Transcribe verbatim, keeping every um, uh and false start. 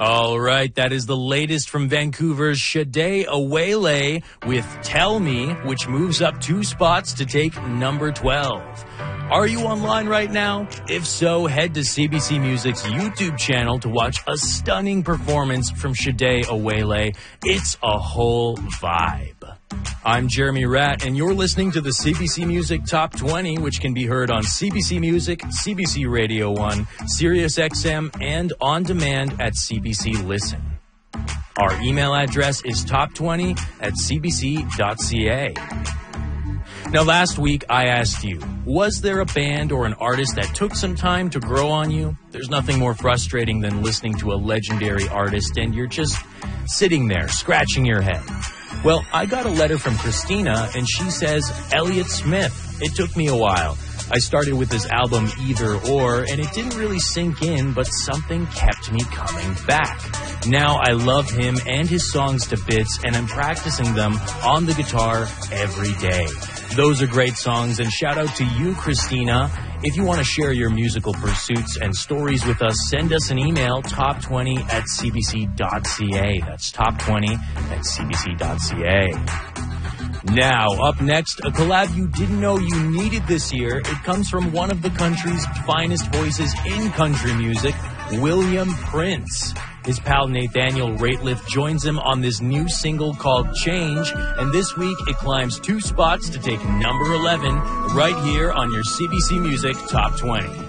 All right, that is the latest from Vancouver's Shade Awele with Tell Me, which moves up two spots to take number twelve. Are you online right now? If so, head to C B C Music's YouTube channel to watch a stunning performance from Shade Awele. It's a whole vibe. I'm Jeremy Ratt, and you're listening to the C B C Music Top twenty, which can be heard on C B C Music, C B C Radio one, Sirius X M, and on demand at C B C Listen. Our email address is top twenty at c b c dot c a. Now, last week I asked you, was there a band or an artist that took some time to grow on you? There's nothing more frustrating than listening to a legendary artist and you're just sitting there scratching your head. Well, I got a letter from Christina, and she says, Elliott Smith. It took me a while. I started with his album Either Or, and it didn't really sink in, but something kept me coming back. Now I love him and his songs to bits, and I'm practicing them on the guitar every day. Those are great songs, and shout out to you, Christina. If you want to share your musical pursuits and stories with us, send us an email, top twenty at c b c dot c a. That's top twenty at c b c dot c a. Now, up next, a collab you didn't know you needed this year. It comes from one of the country's finest voices in country music, William Prince. His pal Nathaniel Rateliff joins him on this new single called Change, and this week it climbs two spots to take number eleven right here on your C B C Music Top twenty.